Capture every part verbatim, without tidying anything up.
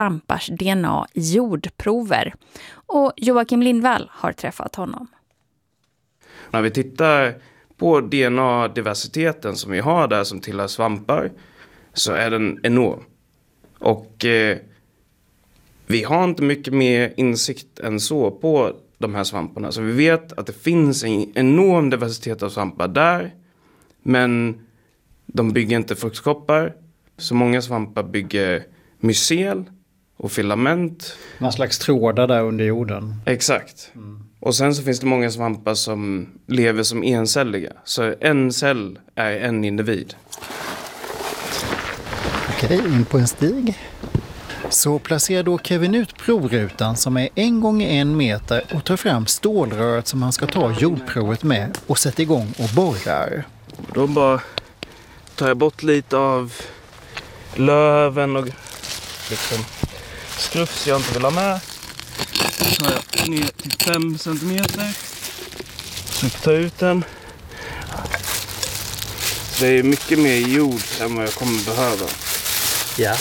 svampars D N A i jordprover. Och Joakim Lindvall har träffat honom. När vi tittar på D N A-diversiteten som vi har där som tillhör svampar så är den enorm. Och eh, vi har inte mycket mer insikt än så på de här svamparna. Så vi vet att det finns en enorm diversitet av svampar där. Men de bygger inte fruktkoppar. Så många svampar bygger mycel och filament. Någon slags trådar där under jorden. Exakt. Mm. Och sen så finns det många svampar som lever som encelliga. Så en cell är en individ. Okej, in på en stig. Så placerar då Kevin ut provrutan som är en gång en meter och tar fram stålröret som han ska ta jordprovet med och sätter igång och borrar. Då bara tar jag bort lite av löven och liksom skrufs jag inte vill ha med. Så tar jag ner till fem centimeter. Så jag tar ut den. Så det är mycket mer jord än vad jag kommer behöva. Ja.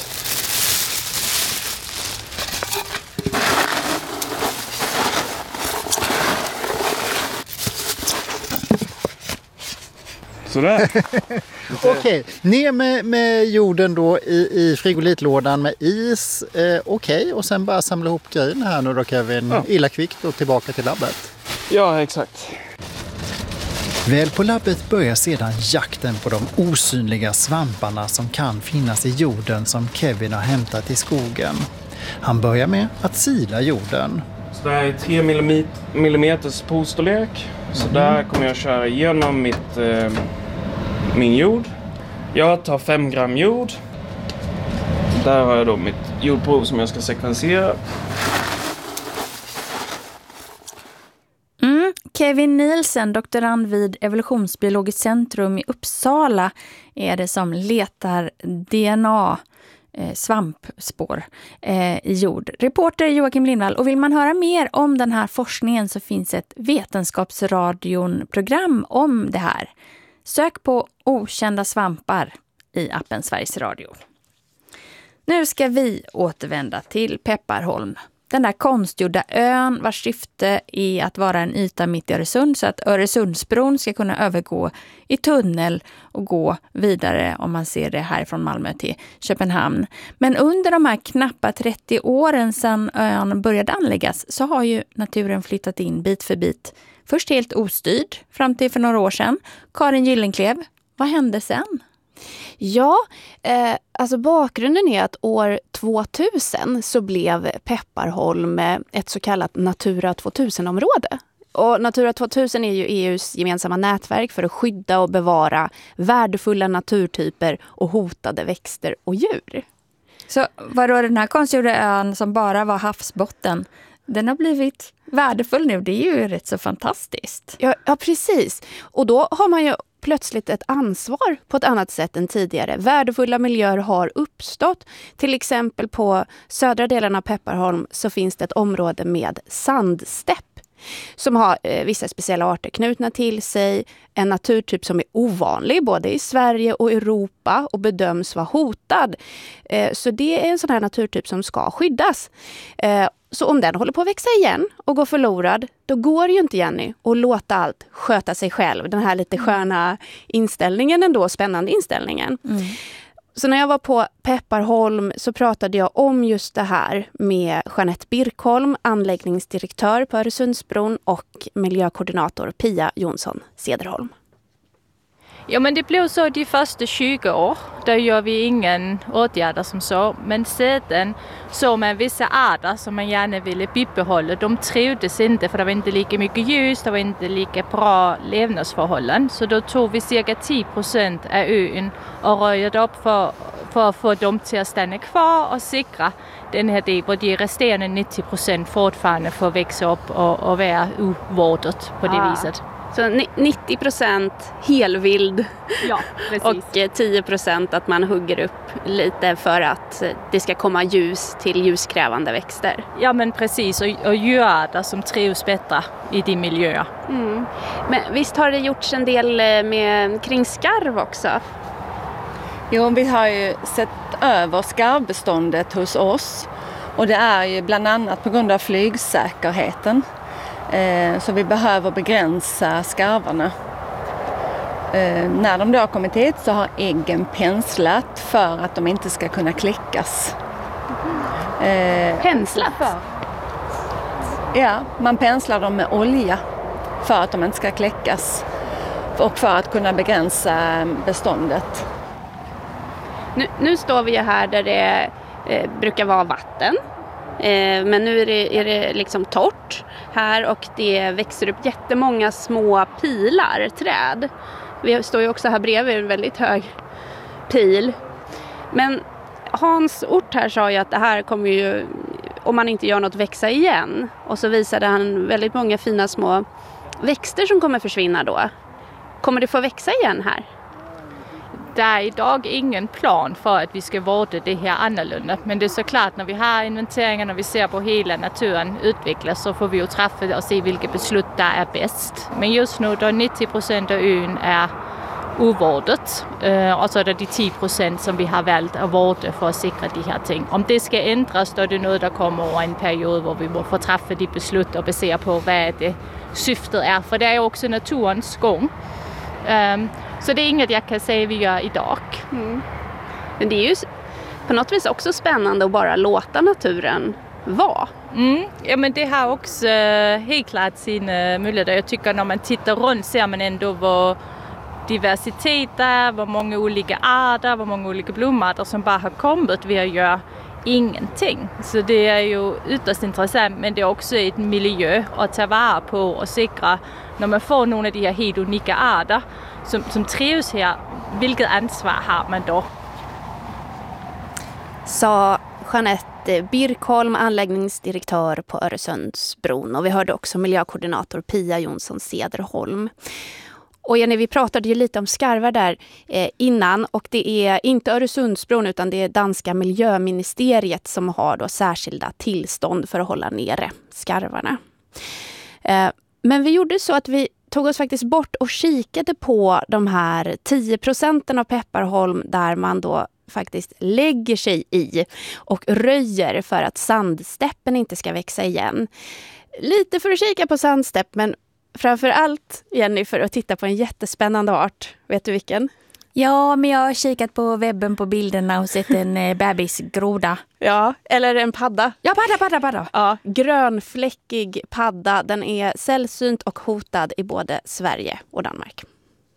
Sådär. Okej, okay. Ner med, med jorden då i, i frigolitlådan med is. Eh, Okej, okay. Och sen bara samla ihop grejen här nu då Kevin. Ja. Illa kvickt och tillbaka till labbet. Ja, exakt. Väl på labbet börjar sedan jakten på de osynliga svamparna som kan finnas i jorden som Kevin har hämtat i skogen. Han börjar med att sila jorden. Så det här är tre millimeters polstorlek. Så mm. där kommer jag köra igenom mitt, eh, min jord. Jag tar fem gram jord. Där har jag då mitt jordprov som jag ska sekvensera. Mm. Kevin Nielsen, doktorand vid Evolutionsbiologiskt centrum i Uppsala, är det som letar D N A, eh, svampspår eh, i jord. Reporter Joakim Lindvall. Och vill man höra mer om den här forskningen så finns ett Vetenskapsradion-program om det här. Sök på okända svampar i appen Sveriges Radio. Nu ska vi återvända till Pepparholm. Den där konstgjorda ön vars syfte är att vara en yta mitt i Öresund så att Öresundsbron ska kunna övergå i tunnel och gå vidare om man ser det här från Malmö till Köpenhamn. Men under de här knappa trettio åren sedan ön började anläggas så har ju naturen flyttat in bit för bit. Först helt ostyrd fram till för några år sedan. Karin Gyllenklev, vad hände sen? Ja, eh, alltså bakgrunden är att år tvåtusen så blev Pepparholm ett så kallat Natura tvåtusen-område. Och Natura tvåtusen är ju E U:s gemensamma nätverk för att skydda och bevara värdefulla naturtyper och hotade växter och djur. Så vadå, den här konstgjorda ön som bara var havsbotten, den har blivit värdefull nu? Det är ju rätt så fantastiskt. Ja, ja, precis. Och då har man ju plötsligt ett ansvar på ett annat sätt än tidigare. Värdefulla miljöer har uppstått. Till exempel på södra delen av Pepparholm så finns det ett område med sandstäpp som har eh, vissa speciella arter knutna till sig. En naturtyp som är ovanlig både i Sverige och Europa och bedöms vara hotad. Eh, så det är en sån här naturtyp som ska skyddas. Eh, Så om den håller på att växa igen och går förlorad, då går ju inte, Jenny, att låta allt sköta sig själv. Den här lite sköna inställningen ändå, spännande inställningen. Mm. Så när jag var på Pepparholm så pratade jag om just det här med Jeanette Birkholm, anläggningsdirektör på Öresundsbron, och miljökoordinator Pia Jonsson Cederholm. Ja, men det blev så de första tjugo år. Där gör vi ingen åtgärder som så. Men sedan så med vissa arter som man gärna ville bibehålla. De trivdes inte för det var inte lika mycket ljus. Det var inte lika bra levnadsförhållanden. Så då tog vi cirka tio procent av ön och röjde upp för, för att få dem till att stanna kvar och säkra den här delen. Och de resterande nittio procent fortfarande får växa upp och, och vara ovårdat på det ah. viset. Så nittio procent helvild, ja, och tio procent att man hugger upp lite för att det ska komma ljus till ljuskrävande växter. Ja, men precis, och, och djurarter som trivs bättre i de miljöer. Mm. Men visst har det gjorts en del med, kring skarv också? Jo, vi har ju sett över skarvbeståndet hos oss. Och det är ju bland annat på grund av flygsäkerheten. Eh, så vi behöver begränsa skarvarna. Eh, när de då har kommit hit så har äggen penslat för att de inte ska kunna kläckas. Eh, Penslat? Ja, man penslar dem med olja för att de inte ska kläckas och för att kunna begränsa beståndet. Nu, nu står vi här där det eh, brukar vara vatten. Eh, men nu är det, är det liksom torrt här och det växer upp jättemånga små pilar, träd. Vi står ju också här bredvid en väldigt hög pil. Men Hans Ort här sa ju att det här kommer ju, om man inte gör något, växa igen. Och så visade han väldigt många fina små växter som kommer försvinna då. Kommer det få växa igen här? Det är idag ingen plan för att vi ska vårda det här annorlunda. Men det är såklart när vi har inventeringen och vi ser på hela naturen utvecklas så får vi ju träffa och se vilka beslut där är bäst. Men just nu då nittio procent av ön är ovårdat och så är det de tio procent som vi har valt att vårda för att säkra de här ting. Om det ska ändras då är det nu där kommer en period där vi får träffa de beslut och basera på vad det syftet är. För det är också naturens gång. Um, så det är inget jag kan säga vi gör idag. Mm. Men det är ju på något vis också spännande att bara låta naturen vara. Mm. Ja, men det har också uh, helt klart sina möjligheter. Jag tycker när man tittar runt ser man ändå vad diversitet är, vad många olika arter, vad många olika blomarter som bara har kommit via att göra ingenting. Så det är ju ytterst intressant, men det är också ett miljö att ta vara på och säkra när man får några av de här helt unika arter som, som trivs här. Vilket ansvar har man då? Sa Jeanette Birkholm, anläggningsdirektör på Öresundsbron. Och vi hörde också miljökoordinator Pia Jonsson Cederholm. Och Jenny, vi pratade ju lite om skarvar där eh, innan och det är inte Öresundsbron utan det är danska miljöministeriet som har då särskilda tillstånd för att hålla nere skarvarna. Eh, men vi gjorde så att vi tog oss faktiskt bort och kikade på de här tio procenten av Pepparholm där man då faktiskt lägger sig i och röjer för att sandstäppen inte ska växa igen. Lite för att kika på sandstäpp, men framför allt, Jenny, för att titta på en jättespännande art. Vet du vilken? Ja, men jag har kikat på webben på bilderna och sett en eh, bebisgroda. Ja, eller en padda. Ja, padda, padda, padda. Ja, grönfläckig padda. Den är sällsynt och hotad i både Sverige och Danmark.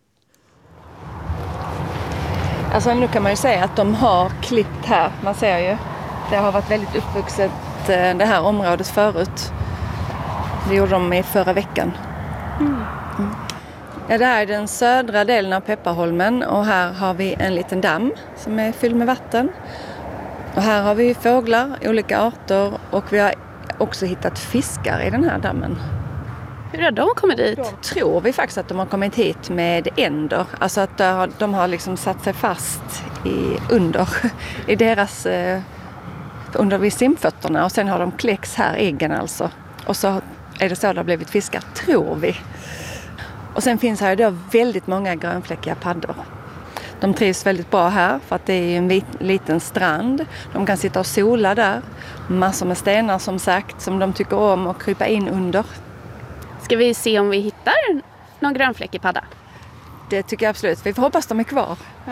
Alltså nu kan man ju säga att de har klippt här. Man ser ju, det har varit väldigt uppvuxet det här området förut. Det gjorde de i förra veckan. Mm. Mm. Ja, det här är den södra delen av Pepparholmen och här har vi en liten damm som är fylld med vatten. Och här har vi fåglar, olika arter och vi har också hittat fiskar i den här dammen. Hur har de kommit dit? Då tror vi faktiskt att de har kommit hit med änder. Alltså att de har liksom satt sig fast i, under, i deras, under vid simfötterna och sen har de kläcks här, äggen alltså. Och så är det så det har blivit fiskar, tror vi. Och sen finns här då väldigt många grönfläckiga paddor. De trivs väldigt bra här för att det är en vit, liten strand. De kan sitta och sola där. Massor med stenar som sagt som de tycker om att krypa in under. Ska vi se om vi hittar någon grönfläckig padda? Det tycker jag absolut. Vi får hoppas de är kvar. Ja.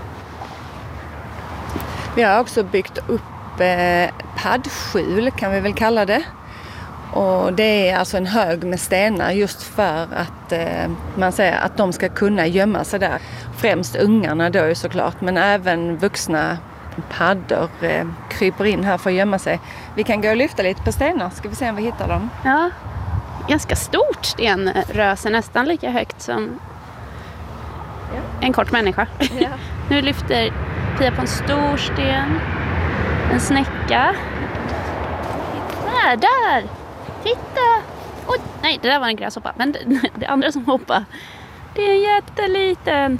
Vi har också byggt upp eh, paddskjul kan vi väl kalla det. Och det är alltså en hög med stenar just för att eh, man säger att de ska kunna gömma sig där. Främst ungarna då såklart, men även vuxna paddor eh, kryper in här för att gömma sig. Vi kan gå och lyfta lite på stenar, ska vi se om vi hittar dem. Ja, ganska stort stenröse, nästan lika högt som ja. En kort människa. Ja. Nu lyfter Pia på en stor sten, en snäcka. Där, där! Titta! Oj, nej, det där var en gräshoppa. Men det, det andra som hoppar, det är en jätteliten.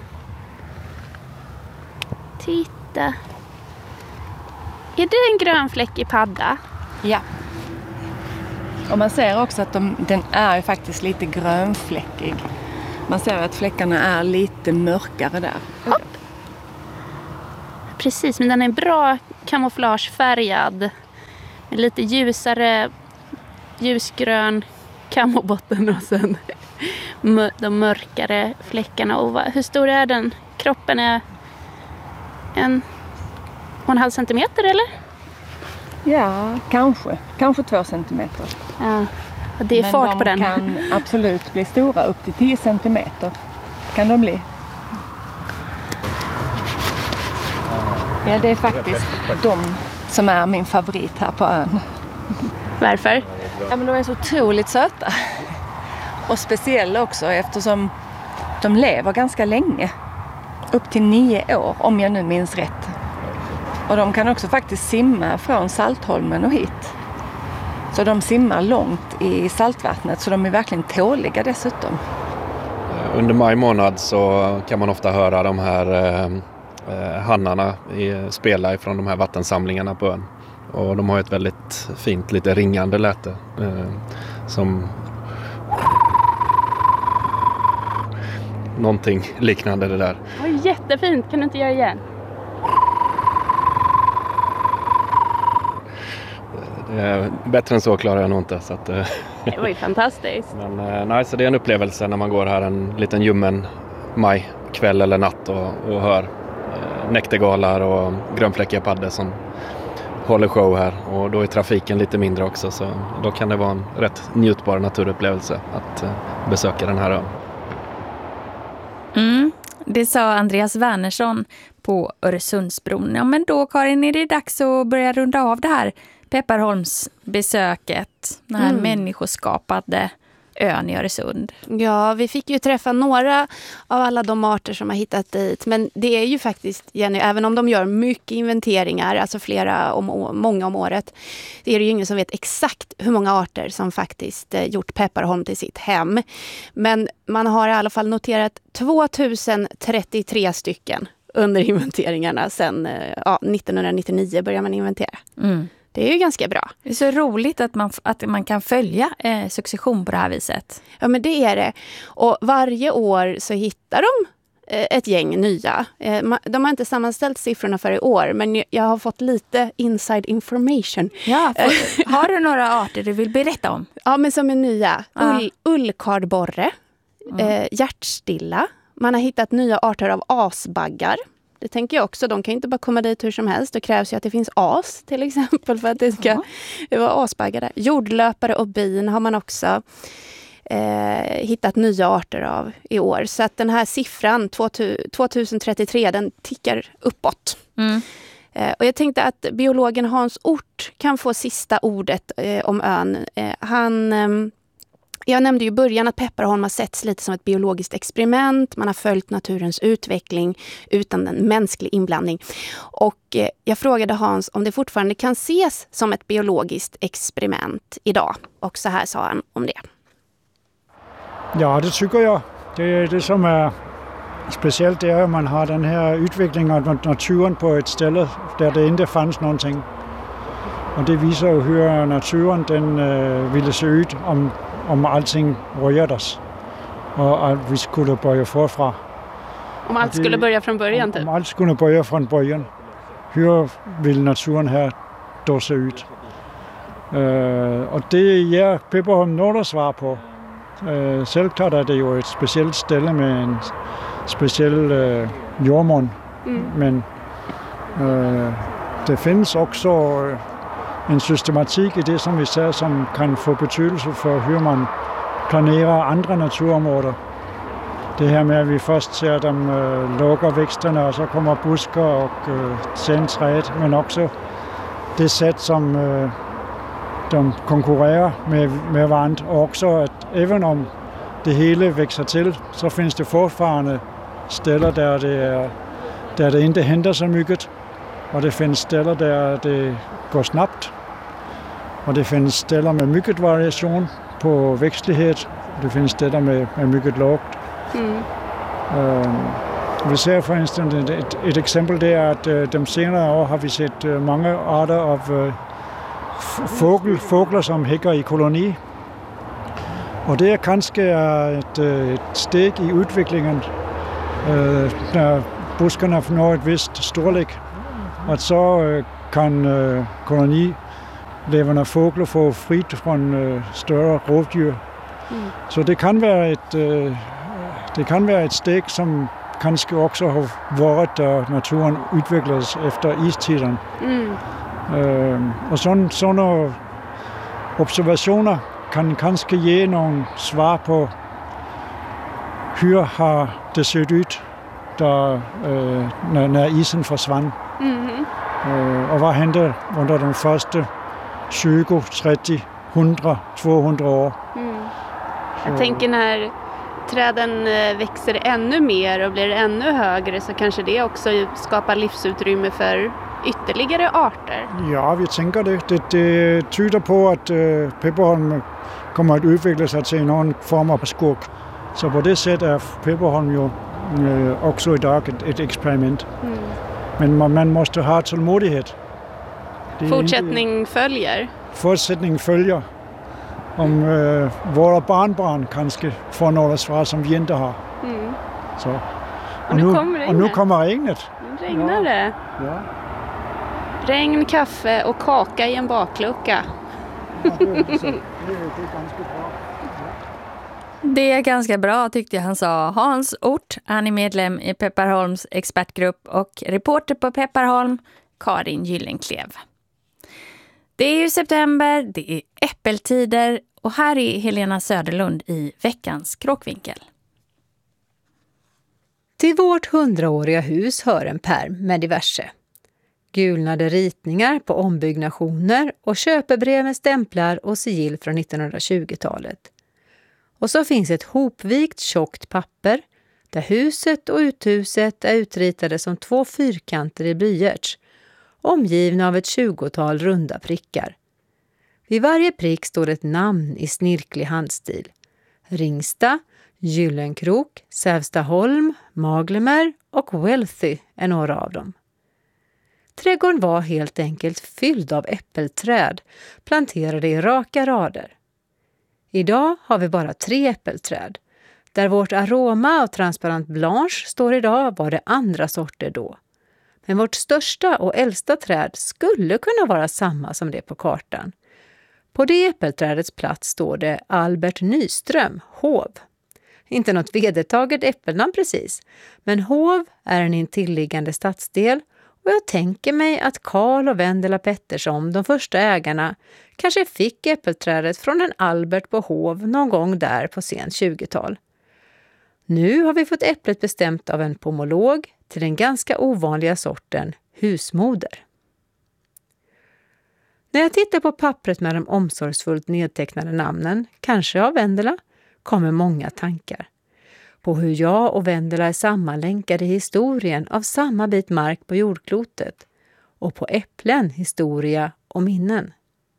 Titta. Är det en grönfläckig padda? Ja. Och man ser också att de, den är faktiskt lite grönfläckig. Man ser att fläckarna är lite mörkare där. Hopp. Precis, men den är bra kamouflagefärgad. Med lite ljusare, ljusgrön kamobotten och sen de mörkare fläckarna. Och hur stor är den? Kroppen är en och en halv centimeter, eller? Ja, kanske. Kanske två centimeter. Ja, och det är Men fart de på den. kan absolut bli stora, upp till tio centimeter kan de bli. Ja, det är faktiskt de som är min favorit här på ön. Varför? Ja, men de är så otroligt söta. Och speciella också eftersom de lever ganska länge. Upp till nio år, om jag nu minns rätt. Och de kan också faktiskt simma från Saltholmen och hit. Så de simmar långt i saltvattnet, så de är verkligen tåliga dessutom. Under maj månad så kan man ofta höra de här eh, hannarna i, spela ifrån de här vattensamlingarna på ön. Och de har ett väldigt fint, lite ringande läte eh, som någonting liknande det där. Oj, jättefint, kan du inte göra igen? Det är bättre än så klarar jag nog inte. Så att, eh, Det var ju fantastiskt. Men eh, nej, så det är en upplevelse när man går här en liten ljummen majkväll eller natt och, och hör eh, näktergalar och grönfläckiga paddor som håller show här. Och då är trafiken lite mindre också, så då kan det vara en rätt njutbar naturupplevelse att eh, besöka den här ön. Mm, det sa Andreas Wernersson på Öresundsbron. Ja, men då, Karin, är det dags att börja runda av det här Pepparholmsbesöket, den här mm. människoskapade ön i Öresund. Ja, vi fick ju träffa några av alla de arter som har hittat dit. Men det är ju faktiskt, Jenny, även om de gör mycket inventeringar, alltså flera om, många om året, det är det ju ingen som vet exakt hur många arter som faktiskt eh, gjort Pepparholm till sitt hem. Men man har i alla fall noterat tvåtusen trettiotre stycken under inventeringarna. Sen eh, ja, nittonhundranittionio börjar man inventera. Mm. Det är ju ganska bra. Det är så roligt att man, att man kan följa eh, succession på det här viset. Ja, men det är det. Och varje år så hittar de eh, ett gäng nya. Eh, ma- de har inte sammanställt siffrorna för i år, men jag har fått lite inside information. Ja, för, har du några arter du vill berätta om? Ja, men som är nya. Ja. Ull, ullkardborre, mm. eh, hjärtstilla. Man har hittat nya arter av asbaggar. Det tänker jag också. De kan inte bara komma dit hur som helst. Det krävs ju att det finns as till exempel för att det ska ja. vara asbaggar där. Jordlöpare och bin har man också eh, hittat nya arter av i år. Så att den här siffran tvåtusen trettiotre, den tickar uppåt. Mm. Eh, och jag tänkte att biologen Hans Ort kan få sista ordet eh, om ön. Eh, han... Eh, Jag nämnde ju i början att Pepparholm har setts lite som ett biologiskt experiment. Man har följt naturens utveckling utan en mänsklig inblandning. Och eh, jag frågade Hans om det fortfarande kan ses som ett biologiskt experiment idag. Och så här sa han om det. Ja, det tycker jag. Det är det som är speciellt, det är att man har den här utvecklingen av naturen på ett ställe där det inte fanns någonting. Och det visar ju hur naturen den uh, ville se ut om om allting rördes och att vi skulle börja förfra. Om allt det, skulle börja från början? Typ. Om, om allt skulle börja från början. Hur vill naturen här då se ut? Uh, och det ger Pepparholm några svar på. Uh, självklart är det ju ett speciellt ställe med en speciell uh, jordmån. Mm. Men uh, det finns också uh, en systematik i det som vi ser som kan få betydelse för hur man planerar andra naturområden. Det här med att vi först ser de äh, låga växterna och så kommer buskar och äh, sen träd, men också det sätt som äh, de konkurrerar med, med varandra. Och också att även om det hela växer till så finns det fortfarande ställen där det, är, där det inte händer så mycket. Och det finns ställen där det går snabbt. Och det finns ställen med mycket variation på växtlighet. Det finns ställen med, med mycket lågt. Mm. Um, vi ser för instance ett, ett exempel det är att uh, de senare år har vi sett uh, många arter av uh, fågel, fåglar som häckar i koloni. Och det är kanske ett, ett steg i utvecklingen uh, när buskarna når ett visst storlek Och så uh, kan uh, kolonilevande fåglar få fritt från uh, större rovdjur. Mm. Så det kan vara ett, uh, det kan vara ett steg som kanske också har varit där naturen utvecklades efter istiden. Mm. Uh, och sådana observationer kan kanske ge någon svar på hur har det sett ut där, uh, när, när isen försvann. Mm. Uh, och vad hände under de första tjugo, trettio, hundra, tvåhundra år. Mm. Jag uh. tänker när träden växer ännu mer och blir ännu högre så kanske det också skapar livsutrymme för ytterligare arter. Ja, vi tänker det. Det, det tyder på att uh, Pepperholm kommer att utvecklas till någon form av skog. Så på det sättet är Pepperholm ju uh, också idag ett, ett experiment. Mm. Men man, man måste ha tålmodighet. Det Fortsättning inte, följer. Fortsättning följer. Om uh, våra barnbarn kanske får några svar som vi inte har. Mm. Så. Och, och, nu, kommer regnet. och nu kommer regnet. Nu regnar det. Ja. Ja. Regn, kaffe och kaka i en baklucka. Ja, det, är, det, är, det är ganska bra. Det är ganska bra tyckte jag han sa. Hans Ort, han är medlem i Pepparholms expertgrupp och reporter på Pepparholm, Karin Gyllenklev. Det är ju september, det är äppeltider och här är Helena Söderlund i veckans Kråkvinkel. Till vårt hundraåriga hus hör en pärm med diverse. Gulnade ritningar på ombyggnationer och köpebrev med stämplar och sigill från nittonhundratjugotalet. Och så finns ett hopvikt tjockt papper där huset och uthuset är utritade som två fyrkanter i blyerts, omgivna av ett tjugotal runda prickar. Vid varje prick står ett namn i snirklig handstil. Ringsta, Gyllenkrok, Sävstaholm, Maglemer och Wealthy är några av dem. Trädgården var helt enkelt fylld av äppelträd, planterade i raka rader. Idag har vi bara tre äppelträd. Där vårt aroma och transparent blanche står idag var det andra sorter då. Men vårt största och äldsta träd skulle kunna vara samma som det på kartan. På det äppelträdets plats står det Albert Nyström, Hov. Inte något vedertaget äppelnamn precis, men Hov är en intilliggande stadsdel och jag tänker mig att Karl och Vendela Pettersson, de första ägarna, kanske fick äppelträdet från en Albert på Hov någon gång där på sent tjugotal. Nu har vi fått äpplet bestämt av en pomolog till den ganska ovanliga sorten husmoder. När jag tittar på pappret med de omsorgsfullt nedtecknade namnen, kanske av Vendela, kommer många tankar. På hur jag och Vendela är sammanlänkade i historien av samma bit mark på jordklotet. Och på äpplen, historia och minnen.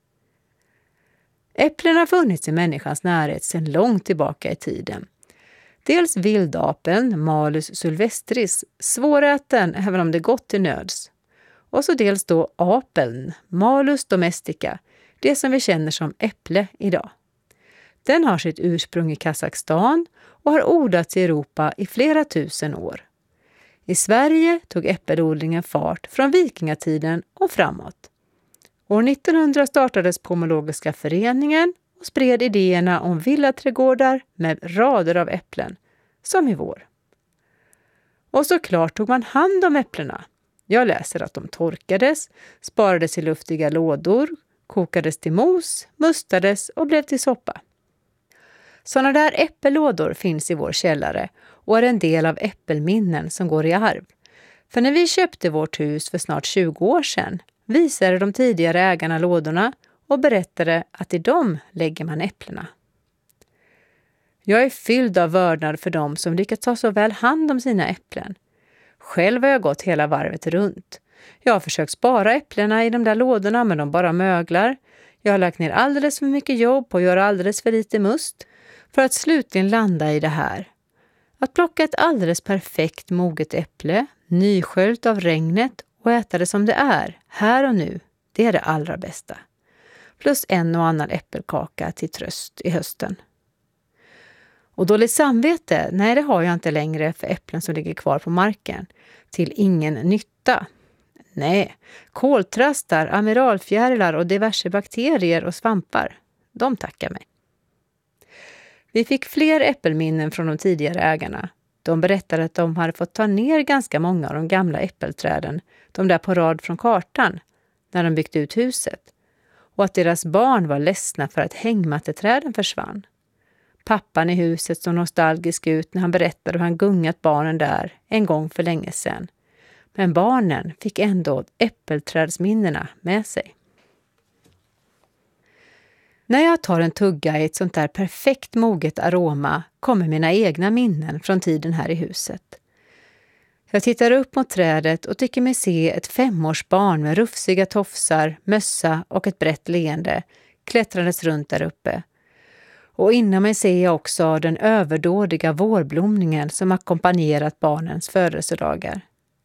Äpplen har funnits i människans närhet sedan långt tillbaka i tiden. Dels vildapeln, Malus sylvestris, svåräten även om det gått till nöds. Och så dels då apeln, Malus domestica, det som vi känner som äpple idag. Den har sitt ursprung i Kazakstan och har odlats i Europa i flera tusen år. I Sverige tog äppelodlingen fart från vikingatiden och framåt. År nittonhundra startades Pomologiska föreningen och spred idéerna om villaträdgårdar med rader av äpplen, som i vår. Och såklart tog man hand om äpplena. Jag läser att de torkades, sparades i luftiga lådor, kokades till mos, mustades och blev till soppa. Sådana där äppellådor finns i vår källare och är en del av äppelminnen som går i arv. För när vi köpte vårt hus för snart tjugo år sedan visade de tidigare ägarna lådorna och berättade att i dem lägger man äpplena. Jag är fylld av vördnad för dem som lyckats ta så väl hand om sina äpplen. Själv har jag gått hela varvet runt. Jag har försökt spara äpplena i de där lådorna men de bara möglar. Jag har lagt ner alldeles för mycket jobb på att göra alldeles för lite must för att slutligen landa i det här. Att plocka ett alldeles perfekt moget äpple, nysköljt av regnet och äta det som det är, här och nu, det är det allra bästa. Plus en och annan äppelkaka till tröst i hösten. Och dåligt samvete, nej det har jag inte längre för äpplen som ligger kvar på marken. Till ingen nytta. Nej, koltrastar, amiralfjärilar och diverse bakterier och svampar. De tackar mig. Vi fick fler äppelminnen från de tidigare ägarna. De berättade att de hade fått ta ner ganska många av de gamla äppelträden, de där på rad från kartan, när de byggt ut huset. Och att deras barn var ledsna för att hängmatteträden försvann. Pappan i huset såg nostalgisk ut när han berättade hur han gungat barnen där en gång för länge sedan. Men barnen fick ändå äppelträdsminnena med sig. När jag tar en tugga i ett sånt där perfekt moget aroma kommer mina egna minnen från tiden här i huset. Jag tittar upp mot trädet och tycker mig se ett femårsbarn med rufsiga tofsar, mössa och ett brett leende klättrandes runt där uppe. Och inom mig ser jag också den överdådiga vårblomningen som ackompanjerat barnens födelsedagar.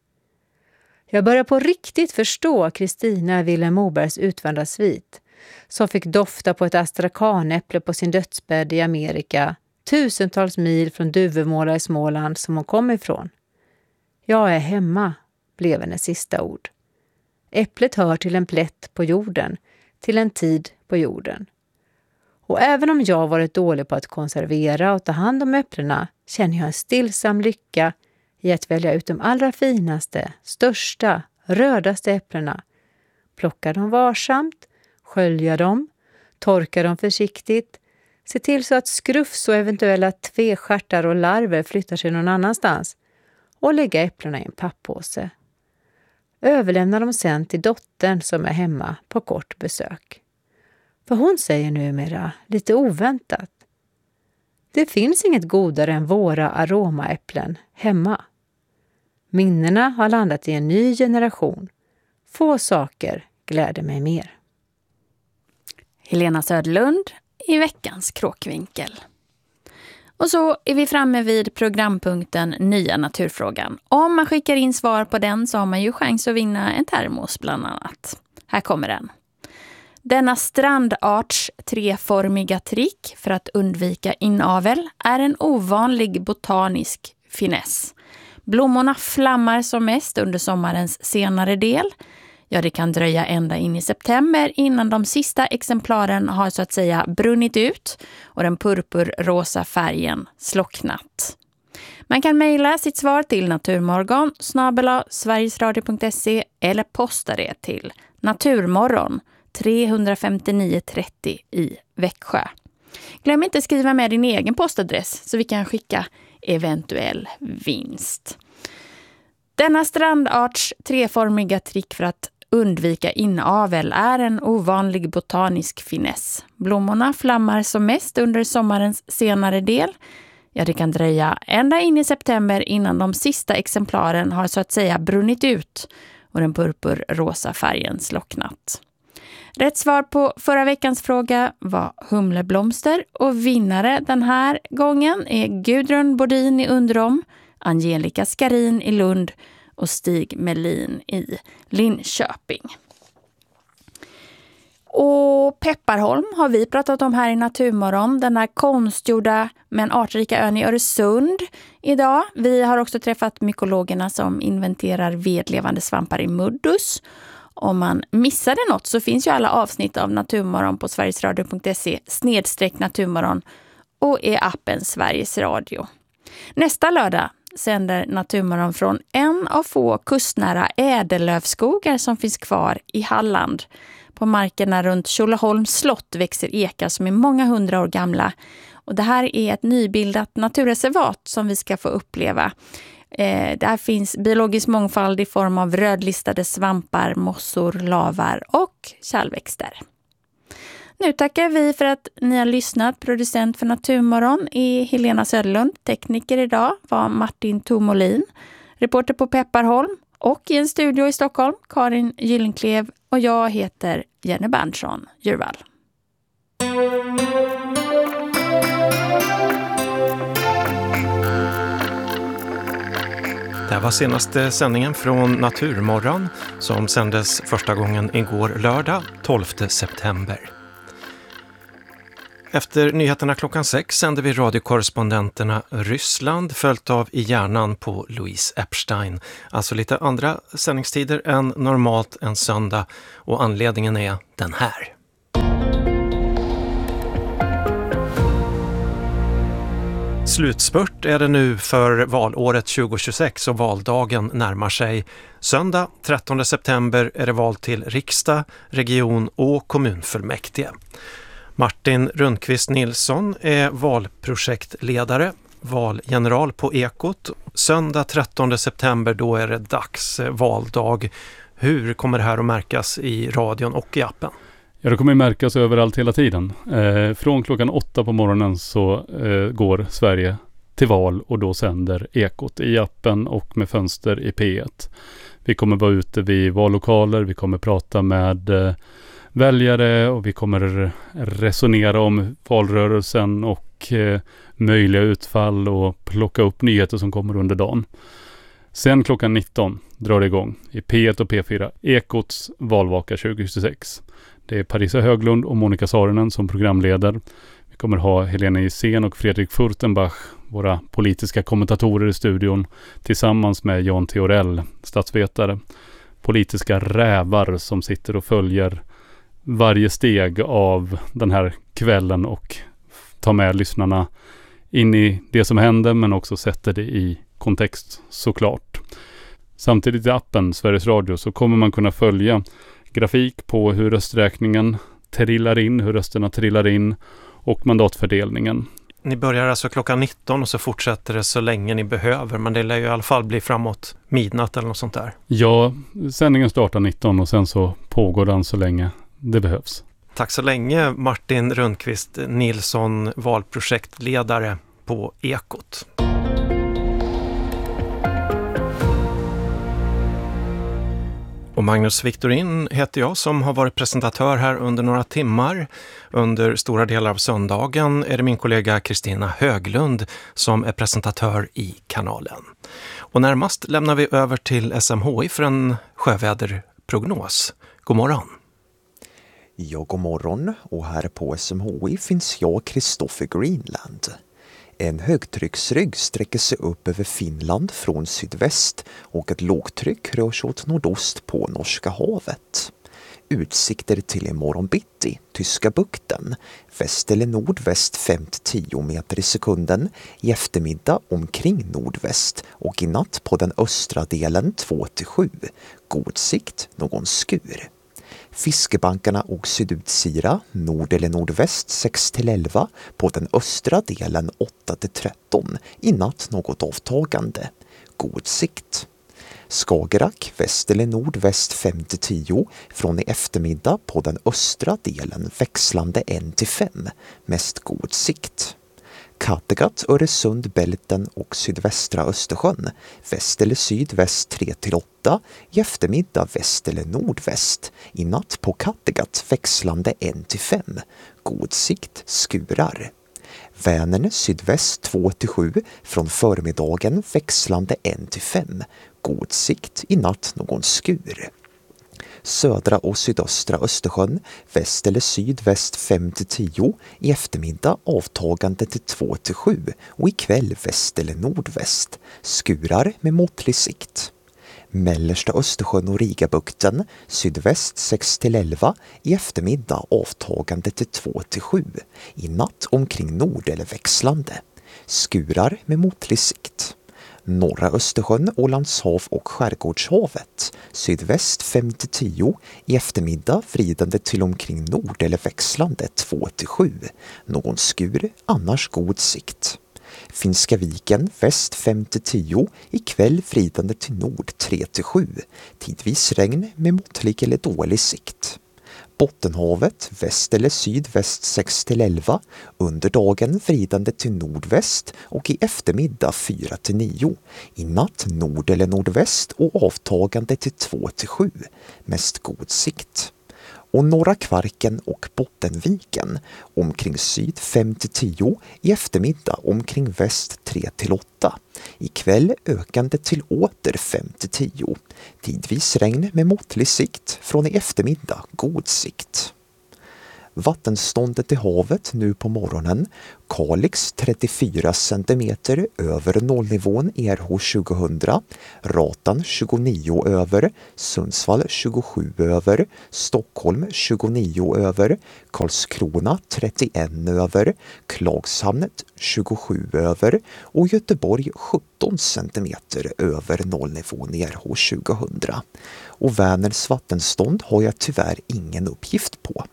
Jag börjar på riktigt förstå Kristina Vilhelm Mobergs utvandrarsvit, som fick dofta på ett astrakanäpple på sin dödsbädd i Amerika, tusentals mil från Duvemåla i Småland som hon kom ifrån. Jag är hemma, blev hennes sista ord. Äpplet hör till en plätt på jorden, till en tid på jorden. Och även om jag varit dålig på att konservera och ta hand om äpplena känner jag en stillsam lycka i att välja ut de allra finaste, största, rödaste äpplena. Plocka dem varsamt, skölja dem, torka dem försiktigt, se till så att skrufs och eventuella tvestjärtar och larver flyttar sig någon annanstans och lägga äpplena i en papppåse. Överlämna dem sen till dottern som är hemma på kort besök. För hon säger numera, lite oväntat: det finns inget godare än våra aromaäpplen hemma. Minnena har landat i en ny generation. Få saker gläder mig mer. Helena Söderlund i veckans Kråkvinkel. Och så är vi framme vid programpunkten Nya naturfrågan. Om man skickar in svar på den så har man ju chans att vinna en termos bland annat. Här kommer den. Denna strandarts treformiga trick för att undvika inavel är en ovanlig botanisk finess. Blommorna flammar som mest under sommarens senare del. Ja, det kan dröja ända in i september innan de sista exemplaren har så att säga brunnit ut och den purpurrosa färgen slocknat. Man kan mejla sitt svar till naturmorgon snabel-a sverigesradio punkt se eller posta det till Naturmorgon tre femtionio trettio i Växjö. Glöm inte skriva med din egen postadress så vi kan skicka eventuell vinst. Denna strandarts treformiga trick för att undvika inavel är en ovanlig botanisk finess. Blommorna flammar som mest under sommarens senare del. Ja, det kan dröja ända in i september innan de sista exemplaren har så att säga brunnit ut och den purpurrosa färgen slocknat. Rätt svar på förra veckans fråga var humleblomster och vinnare den här gången är Gudrun Bodin i Undrom, Angelica Skarin i Lund och Stig Melin i Linköping. Och Pepparholm har vi pratat om här i Naturmorgon, den här konstgjorda men artrika ön i Öresund idag. Vi har också träffat mykologerna som inventerar vedlevande svampar i Muddus. Om man missade något så finns ju alla avsnitt av Naturmorgon på sverigesradio punkt se snedstreck naturmorgon och i appen Sveriges Radio. Nästa lördag sänder Naturmorgon från en av få kustnära ädellövskogar som finns kvar i Halland. På markerna runt Tjolöholms slott växer ekar som är många hundra år gamla. Och det här är ett nybildat naturreservat som vi ska få uppleva. Eh, där finns biologisk mångfald i form av rödlistade svampar, mossor, lavar och kärlväxter. Nu tackar vi för att ni har lyssnat. Producent för Naturmorgon är Helena Söderlund. Tekniker idag var Martin Tomolin. Reporter på Pepparholm och i en studio i Stockholm, Karin Gyllenklev. Och jag heter Jenny Berntsson Djurvall. Det här var senaste sändningen från Naturmorgon som sändes första gången igår lördag tolfte september. Efter nyheterna klockan sex sänder vi radiokorrespondenterna Ryssland följt av I hjärnan på Louise Epstein. Alltså lite andra sändningstider än normalt en söndag och anledningen är den här. Slutspurt är det nu för valåret tjugohundratjugosex och valdagen närmar sig. Söndag trettonde september är det val till riksdag, region och kommunfullmäktige. Martin Rundqvist Nilsson är valprojektledare, valgeneral på Ekot. Söndag trettonde september, då är det dags, valdag. Hur kommer det här att märkas i radion och i appen? Ja, det kommer märkas överallt hela tiden. Eh, från klockan åtta på morgonen så eh, går Sverige till val och då sänder Ekot i appen och med fönster i P ett. Vi kommer vara ute vid vallokaler, vi kommer prata med eh, väljare och vi kommer resonera om valrörelsen och eh, möjliga utfall och plocka upp nyheter som kommer under dagen. Sen klockan nitton drar det igång i P ett och P fyra Ekots valvaka tjugohundratjugosex. Det är Parisa Höglund och Monica Saarinen som programleder. Vi kommer ha Helena Gissén och Fredrik Furtenbach, våra politiska kommentatorer i studion, tillsammans med Jan Theorell, statsvetare. Politiska rävar som sitter och följer varje steg av den här kvällen och tar med lyssnarna in i det som händer, men också sätter det i kontext såklart. Samtidigt i appen Sveriges Radio så kommer man kunna följa grafik på hur rösträkningen trillar in, hur rösterna trillar in och mandatfördelningen. Ni börjar alltså klockan nitton och så fortsätter det så länge ni behöver, men det lär ju i alla fall bli framåt midnatt eller något sånt där. Ja, sändningen startar nitton och sen så pågår den så länge det behövs. Tack så länge Martin Rundqvist Nilsson, valprojektledare på Ekot. Och Magnus Victorin heter jag som har varit presentatör här under några timmar. Under stora delar av söndagen är det min kollega Kristina Höglund som är presentatör i kanalen. Och närmast lämnar vi över till S M H I för en sjöväderprognos. God morgon! Ja, god morgon, och här på S M H I finns jag, Kristoffer Greenland. En högtrycksrygg sträcker sig upp över Finland från sydväst och ett lågtryck rör sig åt nordost på Norska havet. Utsikter till imorgon bitti, Tyska bukten, väst eller nordväst fem till tio meter i sekunden, i eftermiddag omkring nordväst och i natt på den östra delen två till sju, god sikt, någon skur. Fiskebankarna och sydutsira, nord eller nordväst sex till elva, på den östra delen åtta till tretton, i natt något avtagande, god sikt. Skagerrak, väst eller nordväst fem till tio, från i eftermiddag på den östra delen växlande ett till fem, mest god sikt. Kattegatt, Öresund, Bälten och sydvästra Östersjön, väst eller sydväst tre till åtta, i eftermiddag väst eller nordväst, i natt på Kattegatt växlande ett till fem, god sikt, skurar. Vänern sydväst två till sju, från förmiddagen växlande ett till fem, god sikt, i natt någon skur. Södra och sydöstra Östersjön, väst eller sydväst fem till tio, i eftermiddag avtagande till två till sju och ikväll väst eller nordväst, skurar med måttlig sikt. Mellersta Östersjön och Rigabukten, sydväst sex till elva, i eftermiddag avtagande till två till sju, i natt omkring nord eller växlande, skurar med måttlig sikt. Norra Östersjön, Ålands hav och Skärgårdshavet, sydväst fem till tio, i eftermiddag vridande till omkring nord eller växlande två till sju, någon skur, annars god sikt. Finska viken, väst fem till tio, ikväll vridande till nord tre till sju, tidvis regn med måttlig eller dålig sikt. Bottenhavet, väst eller sydväst sex till elva, under dagen vridande till nordväst och i eftermiddag fyra till nio, i natt nord eller nordväst och avtagande till två till sju, mest god sikt. Och norra Kvarken och Bottenviken, omkring syd fem till tio, i eftermiddag omkring väst tre till åtta, ikväll ökande till åter fem till tio, tidvis regn med måttlig sikt, från i eftermiddag god sikt. Vattenståndet i havet nu på morgonen. Kalix trettiofyra centimeter över nollnivån E R H tjugohundra. Ratan tjugonio över. Sundsvall tjugosju över. Stockholm tjugonio över. Karlskrona trettioen över. Klagshamn tjugosju över. Och Göteborg sjutton centimeter över nollnivån E R H tjugohundra. Och Vänerns vattenstånd har jag tyvärr ingen uppgift på.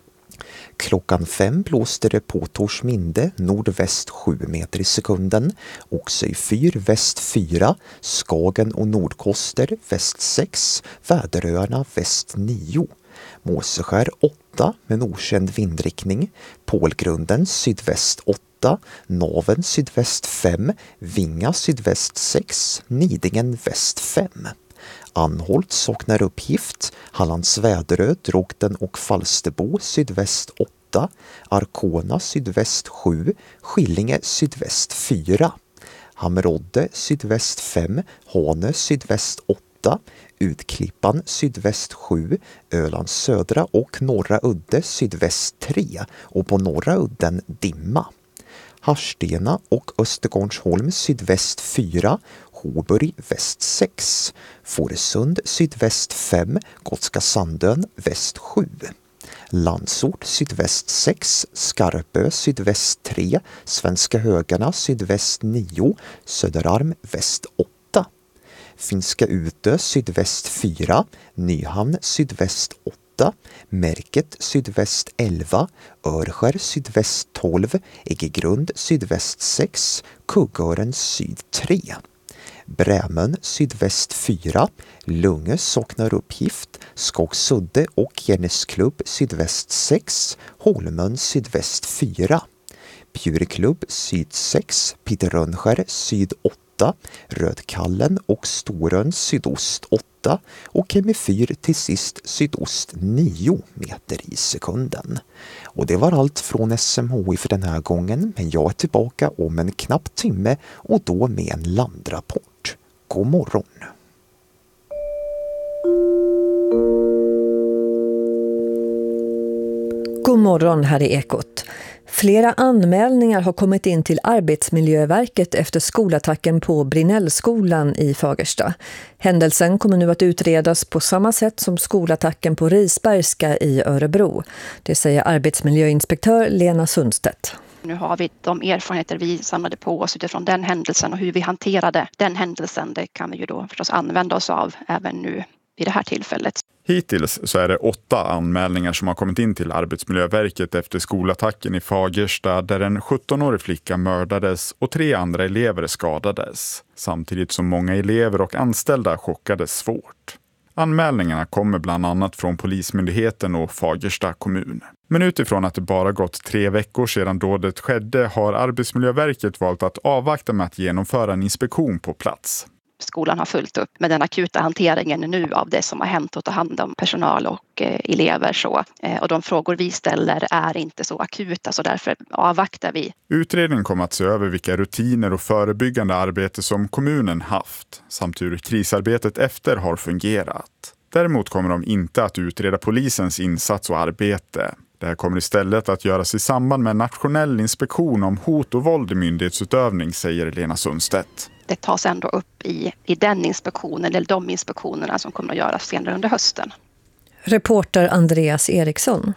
Klockan fem blåste det på Torsminde nordväst sju meter i sekunden, Oxöjfyr väst fyra, Skagen och Nordkoster väst sex, Väderöarna väst nio, Måseskär åtta med okänd vindriktning, Pålgrunden sydväst åtta, Naven sydväst fem, Vinga sydväst sex, Nidingen väst fem. Anholt saknar uppgift, Hallands Väderö, Drogden och Falsterbo sydväst åtta, Arkona sydväst sju, Skillinge sydväst fyra, Hammerodde sydväst fem, Hanö sydväst åtta, Utklippan sydväst sju, Ölands södra och norra udde sydväst tre och på norra udden dimma. Harstena och Östergårdsholm sydväst fyra, Hoburg väst sex, Fårösund sydväst fem, Gotska Sandön väst sju, Landsort sydväst sex, Skarpö sydväst tre, Svenska Högarna sydväst nio, Söderarm väst åtta, Finska Utö sydväst fyra, Nyhamn sydväst åtta, Märket sydväst elva, Örskär sydväst tolv, Egegrund sydväst sex, Kuggören syd tre. Brämön sydväst fyra, Lunge saknar uppgift, Skogsudde och Järnesklubb sydväst sex, Holmön sydväst fyra, Bjurklubb syd sex, Pitterönskär syd åtta, Rödkallen och Storön sydost åtta och Kemifyr till sist sydost nio meter i sekunden. Och det var allt från S M H I för den här gången, men jag är tillbaka om en knapp timme och då med en landrapport. God morgon! God morgon, här är Ekot. Flera anmälningar har kommit in till Arbetsmiljöverket efter skolattacken på Brinnellskolan i Fagersta. Händelsen kommer nu att utredas på samma sätt som skolattacken på Risbergska i Örebro. Det säger arbetsmiljöinspektör Lena Sundstedt. Nu har vi de erfarenheter vi samlade på oss utifrån den händelsen och hur vi hanterade den händelsen. Det kan vi ju då förstås använda oss av även nu vid det här tillfället. Hittills så är det åtta anmälningar som har kommit in till Arbetsmiljöverket efter skolattacken i Fagersta där en sjuttonårig flicka mördades och tre andra elever skadades. Samtidigt som många elever och anställda chockades svårt. Anmälningarna kommer bland annat från Polismyndigheten och Fagersta kommun. Men utifrån att det bara gått tre veckor sedan dådet skedde har Arbetsmiljöverket valt att avvakta med att genomföra en inspektion på plats. Skolan har fullt upp med den akuta hanteringen nu av det som har hänt och ta hand om personal och eh, elever. Så. Eh, och de frågor vi ställer är inte så akuta, så därför avvaktar vi. Utredningen kommer att se över vilka rutiner och förebyggande arbete som kommunen haft samt hur krisarbetet efter har fungerat. Däremot kommer de inte att utreda polisens insats och arbete. Det här kommer istället att göras i samband med en nationell inspektion om hot och våld i myndighetsutövning, säger Lena Sundstedt. Det tas ändå upp i, i den inspektionen eller de inspektionerna som kommer att göras senare under hösten. Reporter Andreas Eriksson.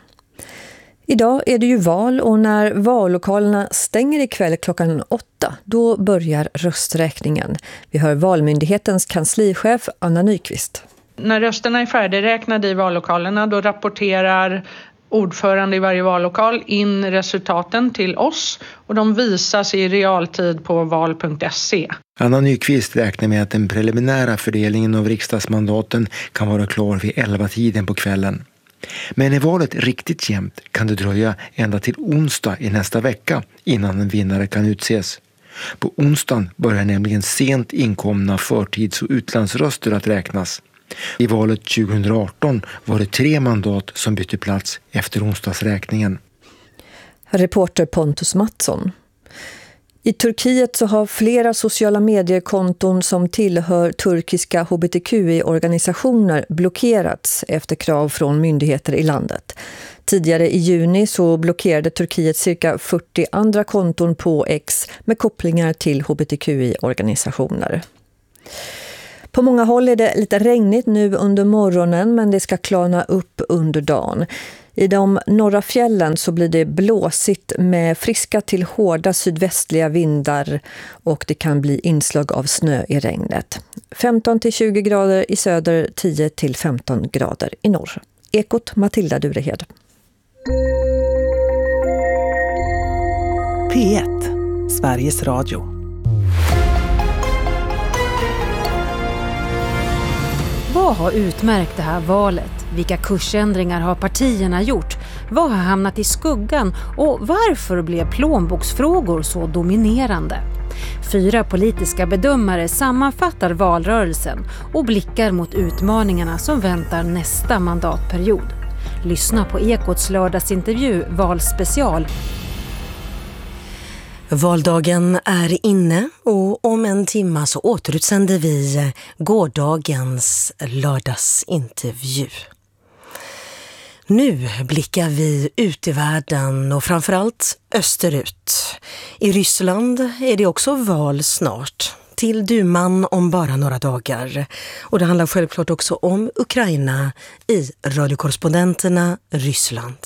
Idag är det ju val och när vallokalerna stänger ikväll klockan åtta, då börjar rösträkningen. Vi hör Valmyndighetens kanslichef Anna Nyqvist. När rösterna är färdigräknade i vallokalerna, då rapporterar ordförande i varje vallokal in resultaten till oss och de visas i realtid på val punkt se. Anna Nyqvist räknar med att den preliminära fördelningen av riksdagsmandaten kan vara klar vid elva-tiden på kvällen. Men är valet riktigt jämnt kan det dröja ända till onsdag i nästa vecka innan en vinnare kan utses. På onsdagen börjar nämligen sent inkomna förtids- och utlandsröster att räknas. I valet tjugohundraarton var det tre mandat som bytte plats efter onsdagsräkningen. Reporter Pontus Mattsson. I Turkiet så har flera sociala mediekonton som tillhör turkiska H B T Q I-organisationer blockerats efter krav från myndigheter i landet. Tidigare i juni så blockerade Turkiet cirka fyrtio andra konton på X med kopplingar till H B T Q I-organisationer. På många håll är det lite regnigt nu under morgonen, men det ska klarna upp under dagen. I de norra fjällen så blir det blåsigt med friska till hårda sydvästliga vindar och det kan bli inslag av snö i regnet. femton till tjugo grader i söder, tio till femton grader i norr. Ekot Matilda Durehed. P ett, Sveriges Radio. Vad har utmärkt det här valet? Vilka kursändringar har partierna gjort? Vad har hamnat i skuggan? Och varför blev plånboksfrågor så dominerande? Fyra politiska bedömare sammanfattar valrörelsen och blickar mot utmaningarna som väntar nästa mandatperiod. Lyssna på Ekots lördagsintervju Valspecial. Valdagen är inne och om en timme så återutsänder vi gårdagens lördagsintervju. Nu blickar vi ut i världen och framförallt österut. I Ryssland är det också val snart, till duman om bara några dagar. Och det handlar självklart också om Ukraina i radiokorrespondenterna Ryssland.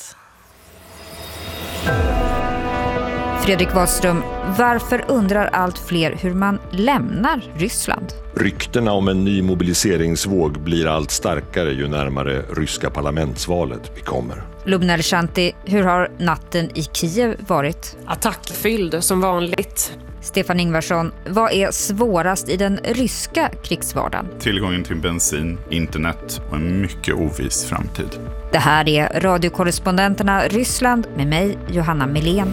Fredrik Wadström, varför undrar allt fler hur man lämnar Ryssland? Ryktena om en ny mobiliseringsvåg blir allt starkare ju närmare ryska parlamentsvalet vi kommer. Lubna Elshanti, hur har natten i Kiev varit? Attackfylld som vanligt. Stefan Ingvarsson, vad är svårast i den ryska krigsvardagen? Tillgången till bensin, internet och en mycket oviss framtid. Det här är radiokorrespondenterna Ryssland med mig, Johanna Melén.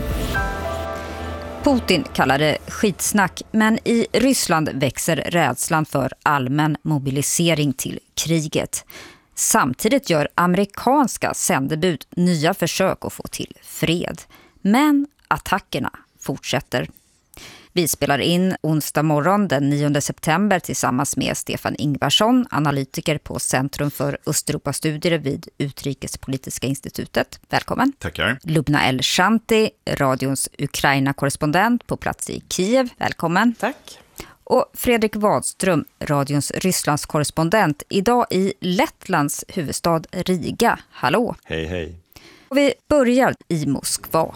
Putin kallar det skitsnack, men i Ryssland växer rädslan för allmän mobilisering till kriget. Samtidigt gör amerikanska sändebud nya försök att få till fred. Men attackerna fortsätter. Vi spelar in onsdag morgon den nionde september tillsammans med Stefan Ingvarsson, analytiker på Centrum för Östeuropastudier vid Utrikespolitiska institutet. Välkommen. Tackar. Lubna Elshanti, radions Ukraina-korrespondent på plats i Kiev. Välkommen. Tack. Och Fredrik Wadström, radions Rysslands-korrespondent, idag i Lettlands huvudstad Riga. Hallå. Hej, hej. Och vi börjar i Moskva.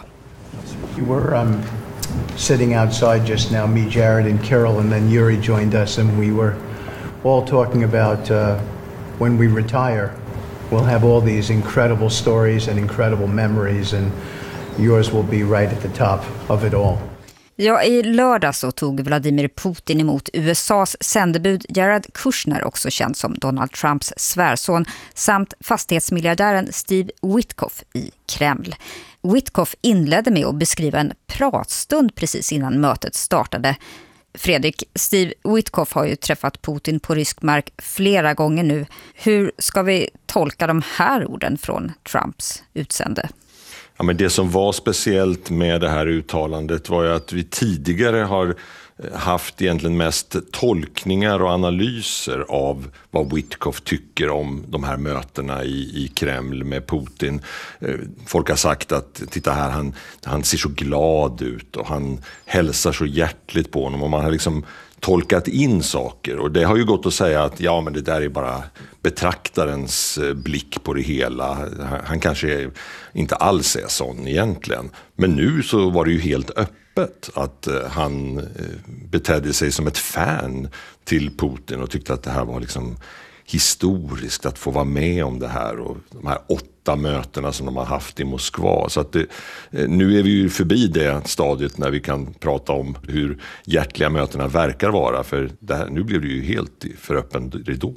We were um, sitting outside just now, me, Jared and Carol, and then Yuri joined us, and we were all talking about uh, when we retire, we'll have all these incredible stories and incredible memories, and yours will be right at the top of it all. Ja, i lördag så tog Vladimir Putin emot U S A:s sändebud Jared Kushner, också känd som Donald Trumps svärson, samt fastighetsmiljardären Steve Witkoff i Kreml. Witkoff inledde med att beskriva en pratstund precis innan mötet startade. Fredrik, Steve Witkoff har ju träffat Putin på rysk mark flera gånger nu. Hur ska vi tolka de här orden från Trumps utsände? Ja, men det som var speciellt med det här uttalandet var ju att vi tidigare har haft egentligen mest tolkningar och analyser av vad Witkoff tycker om de här mötena i, i Kreml med Putin. Folk har sagt att titta här, han, han ser så glad ut och han hälsar så hjärtligt på honom, och man har liksom tolkat in saker, och det har ju gått att säga att ja, men det där är bara betraktarens blick på det hela. Han kanske inte alls är sån egentligen. Men nu så var det ju helt öppet att han betedde sig som ett fan till Putin och tyckte att det här var liksom historiskt att få vara med om det här, och de här åtta mötena som de har haft i Moskva. Så att det, nu är vi ju förbi det stadiet när vi kan prata om hur hjärtliga mötena verkar vara, för det här, nu blev det ju helt för öppen ridå.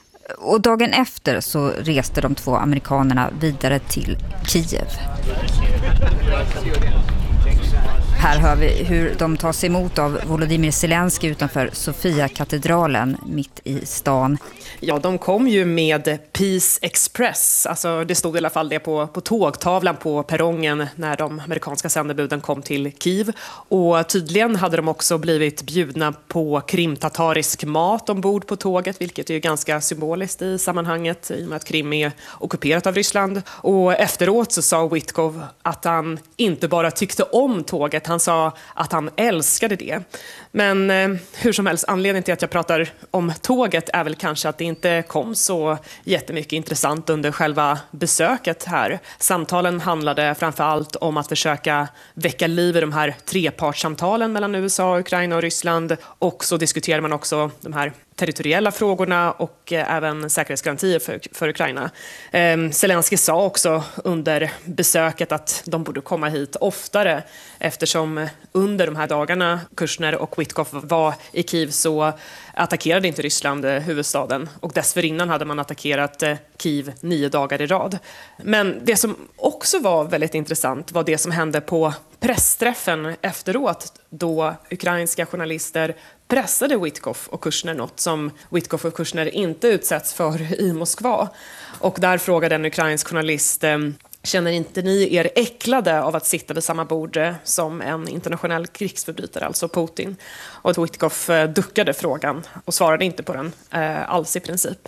Och dagen efter så reste de två amerikanerna vidare till Kiev. Här hör vi hur de tas emot av Volodymyr Zelensky utanför Sofia-katedralen mitt i stan. Ja, de kom ju med Peace Express. Alltså, det stod i alla fall det på, på tågtavlan på perrongen när de amerikanska sändebuden kom till Kiev. Och tydligen hade de också blivit bjudna på krimtatarisk mat ombord på tåget, vilket är ju ganska symboliskt i sammanhanget i och med att Krim är ockuperat av Ryssland. Och efteråt så sa Witkov att han inte bara tyckte om tåget, han sa att han älskade det. Men eh, hur som helst, anledningen till att jag pratar om tåget är väl kanske att det inte kom så jättemycket intressant under själva besöket här. Samtalen handlade framför allt om att försöka väcka liv i de här trepartssamtalen mellan U S A, Ukraina och Ryssland. Och så diskuterade man också de här territoriella frågorna och eh, även säkerhetsgarantier för, för Ukraina. Eh, Zelensky sa också under besöket att de borde komma hit oftare eftersom under de här dagarna Kushner och Witkov var i Kiev så attackerade inte Ryssland eh, huvudstaden och dessförinnan hade man attackerat eh, Kiev nio dagar i rad. Men det som också var väldigt intressant var det som hände på pressträffen efteråt då ukrainska journalister pressade Witkov och Kushner, något som Witkov och Kushner inte utsätts för i Moskva. Och där frågade en ukrainsk journalist: känner inte ni er äcklade av att sitta vid samma bord som en internationell krigsförbrytare, alltså Putin? Och Witkov duckade frågan och svarade inte på den eh, alls i princip.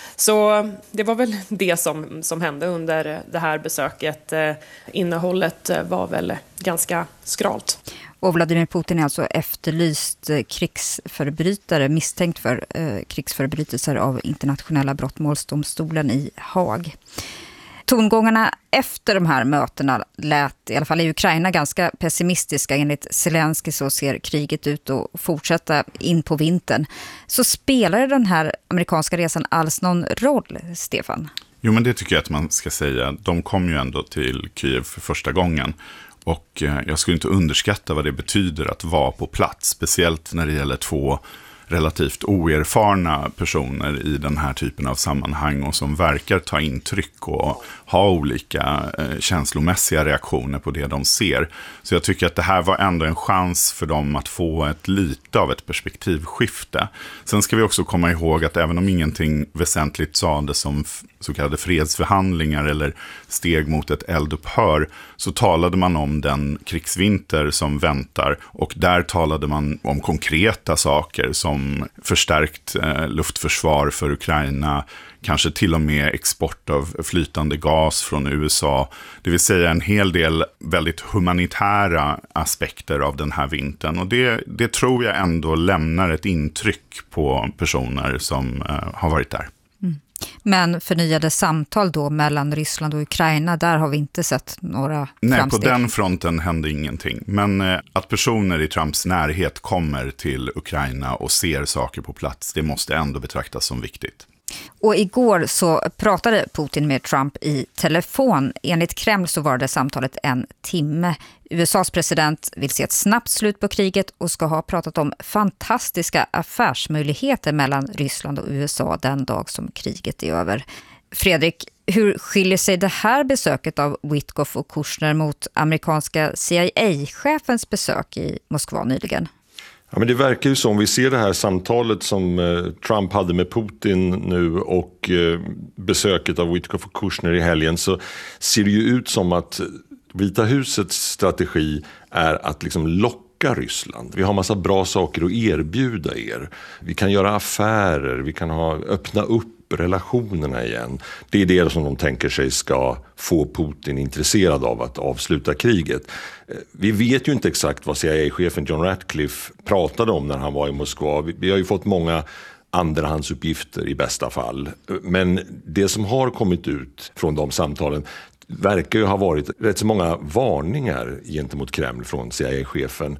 Så det var väl det som, som hände under det här besöket. Eh, innehållet var väl ganska skralt. Och Vladimir Putin är alltså efterlyst krigsförbrytare, misstänkt för eh, krigsförbrytelser av internationella brottmålsdomstolen i Haag. Tongångarna efter de här mötena lät i alla fall i Ukraina ganska pessimistiska. Enligt Zelensky så ser kriget ut att fortsätta in på vintern. Så spelar den här amerikanska resan alls någon roll, Stefan? Jo, men det tycker jag att man ska säga. De kom ju ändå till Kiev för första gången. Och jag skulle inte underskatta vad det betyder att vara på plats, speciellt när det gäller två relativt oerfarna personer i den här typen av sammanhang och som verkar ta intryck och ha olika eh, känslomässiga reaktioner på det de ser. Så jag tycker att det här var ändå en chans för dem att få ett lite av ett perspektivskifte. Sen ska vi också komma ihåg att även om ingenting väsentligt sades som så kallade fredsförhandlingar eller steg mot ett eldupphör, så talade man om den krigsvinter som väntar och där talade man om konkreta saker som förstärkt eh, luftförsvar för Ukraina, kanske till och med export av flytande gas från U S A. Det vill säga en hel del väldigt humanitära aspekter av den här vintern. Och det, det tror jag ändå lämnar ett intryck på personer som eh, har varit där. Mm. Men förnyade samtal då mellan Ryssland och Ukraina, där har vi inte sett några Nej, framsteg. på den fronten hände ingenting. Men eh, att personer i Trumps närhet kommer till Ukraina och ser saker på plats, det måste ändå betraktas som viktigt. Och igår så pratade Putin med Trump i telefon. Enligt Kreml så var det samtalet en timme. U S A:s president vill se ett snabbt slut på kriget och ska ha pratat om fantastiska affärsmöjligheter mellan Ryssland och U S A den dag som kriget är över. Fredrik, hur skiljer sig det här besöket av Witkov och Kushner mot amerikanska C I A-chefens besök i Moskva nyligen? Ja, men det verkar ju som, vi ser det här samtalet som eh, Trump hade med Putin nu och eh, besöket av Witkov och Kushner i helgen, så ser det ju ut som att Vita husets strategi är att liksom locka Ryssland. Vi har massa bra saker att erbjuda er. Vi kan göra affärer, vi kan ha, öppna upp relationerna igen. Det är det som de tänker sig ska få Putin intresserad av att avsluta kriget. Vi vet ju inte exakt vad C I A-chefen John Ratcliffe pratade om när han var i Moskva. Vi har ju fått många andrahandsuppgifter i bästa fall. Men det som har kommit ut från de samtalen verkar ju ha varit rätt så många varningar gentemot Kreml från C I A-chefen.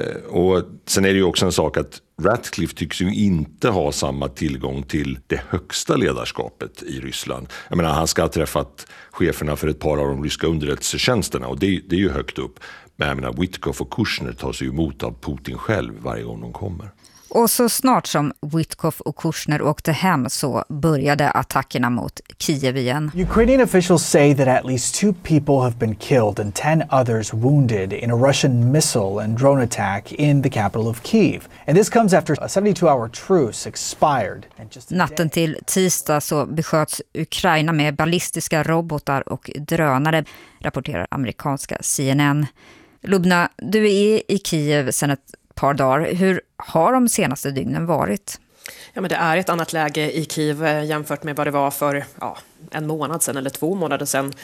Och sen är det ju också en sak att Ratcliffe tycks ju inte ha samma tillgång till det högsta ledarskapet i Ryssland. Jag menar, han ska ha träffat cheferna för ett par av de ryska underrättelsetjänsterna och det, det är ju högt upp. Men jag menar, Witkov och Kushner tar sig emot av Putin själv varje gång de kommer. Och så snart som Witkoff och Kushner åkte hem så började attackerna mot Kiev igen. Ukrainian officials say that at least two people have been killed and ten others wounded in a Russian missile and drone attack in the capital of Kiev. And this comes after a seventy-two hour truce expired. Natten till tisdag så besköts Ukraina med ballistiska robotar och drönare, rapporterar amerikanska C N N. Lubna, du är i Kiev sedan ett par dagar. Hur har de senaste dygnen varit? Ja, men det är ett annat läge i Kiev jämfört med vad det var för ja, en månad sedan eller två månader sedan.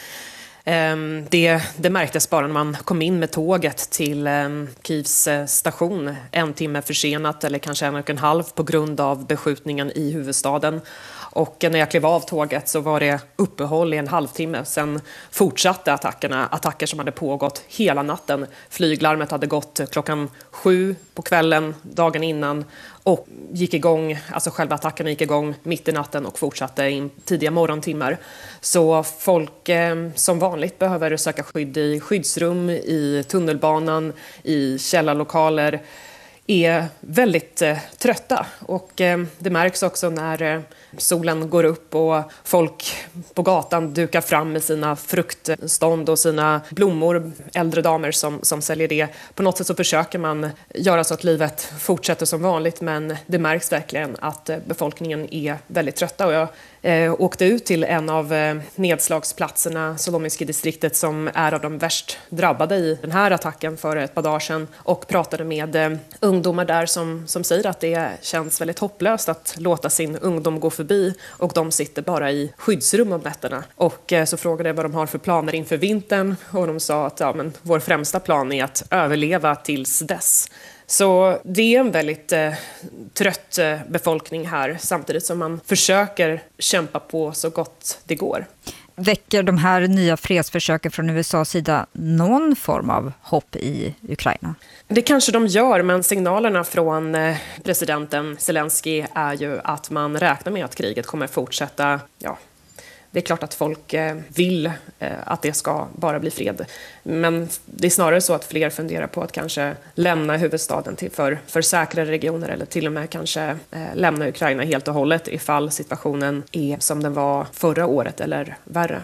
Det, det märktes bara när man kom in med tåget till Kievs station en timme försenat eller kanske en och en halv på grund av beskjutningen i huvudstaden. Och när jag klev av tåget så var det uppehåll i en halvtimme. Sen fortsatte attackerna, attacker som hade pågått hela natten. Flyglarmet hade gått klockan sju på kvällen dagen innan och gick igång, alltså själva attackerna gick igång mitt i natten och fortsatte in tidiga morgontimmar. Så folk eh, som vanligt behöver söka skydd i skyddsrum, i tunnelbanan, i källarlokaler, är väldigt eh, trötta och eh, det märks också när eh, solen går upp och folk på gatan dukar fram med sina fruktstånd och sina blommor, äldre damer som, som säljer det. På något sätt så försöker man göra så att livet fortsätter som vanligt, men det märks verkligen att eh, befolkningen är väldigt trötta. Och jag eh, åkte ut till en av eh, nedslagsplatserna, Solomiski-distriktet, som är av de värst drabbade i den här attacken för ett par dagar sedan, och pratade med eh, ungdomar där som, som säger att det känns väldigt hopplöst att låta sin ungdom gå förbi, och de sitter bara i skyddsrum om nätterna. Och eh, så frågade jag vad de har för planer inför vintern, och de sa att ja, men vår främsta plan är att överleva tills dess. Så det är en väldigt eh, trött eh, befolkning här, samtidigt som man försöker kämpa på så gott det går. Väcker de här nya fredsförsöken från U S A:s sida någon form av hopp i Ukraina? Det kanske de gör, men signalerna från eh, presidenten Zelensky är ju att man räknar med att kriget kommer fortsätta. Ja, det är klart att folk eh, vill eh, att det ska bara bli fred. Men det är snarare så att fler funderar på att kanske lämna huvudstaden till för, för säkrare regioner, eller till och med kanske eh, lämna Ukraina helt och hållet ifall situationen är som den var förra året eller värre.